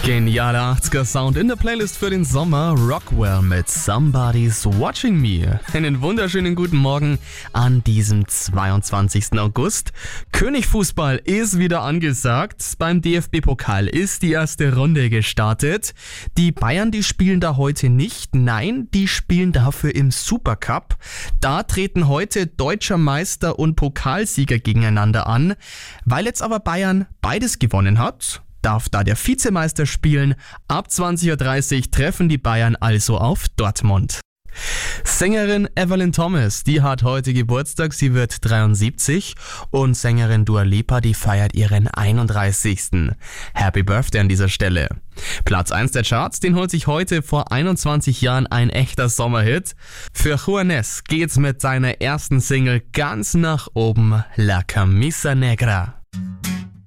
Genialer 80er-Sound in der Playlist für den Sommer. Rockwell mit Somebody's Watching Me. Einen wunderschönen guten Morgen an diesem 22. August. Königfußball ist wieder angesagt. Beim DFB-Pokal ist die erste Runde gestartet. Die Bayern, die spielen da heute nicht. Nein, die spielen dafür im Supercup. Da treten heute deutscher Meister und Pokalsieger gegeneinander an. Weil jetzt aber Bayern beides gewonnen hat, darf da der Vizemeister spielen. Ab 20.30 Uhr treffen die Bayern also auf Dortmund. Sängerin Evelyn Thomas, die hat heute Geburtstag, sie wird 73 und Sängerin Dua Lipa, die feiert ihren 31. Happy Birthday an dieser Stelle. Platz 1 der Charts, den holt sich heute vor 21 Jahren ein echter Sommerhit. Für Juanes geht's mit seiner ersten Single ganz nach oben, La Camisa Negra.